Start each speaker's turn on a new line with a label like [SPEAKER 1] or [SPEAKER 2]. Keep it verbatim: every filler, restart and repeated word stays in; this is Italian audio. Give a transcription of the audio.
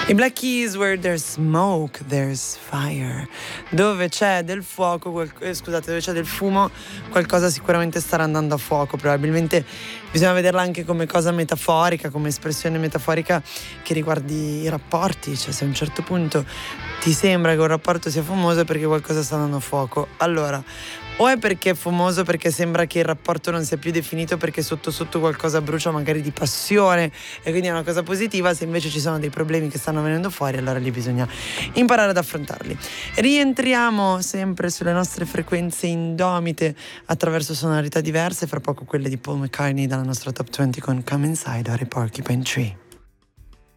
[SPEAKER 1] I Black Keys, where there's smoke, there's fire. Dove c'è del fuoco, quel, eh, scusate, dove c'è del fumo, qualcosa sicuramente starà andando a fuoco. Probabilmente bisogna vederla anche come cosa metaforica, come espressione metaforica che riguardi i rapporti. Cioè, se a un certo punto ti sembra che un rapporto sia fumoso è perché qualcosa sta andando a fuoco. Allora, o è perché è fumoso perché sembra che il rapporto non sia più definito, perché sotto sotto qualcosa brucia magari di passione e quindi è una cosa positiva. Se invece ci sono dei problemi che stanno venendo fuori, allora lì bisogna imparare ad affrontarli. Rientriamo sempre sulle nostre frequenze indomite attraverso sonorità diverse, fra poco quelle di Paul McCartney dalla nostra Top venti con Come Inside, ora i Porcupine Tree.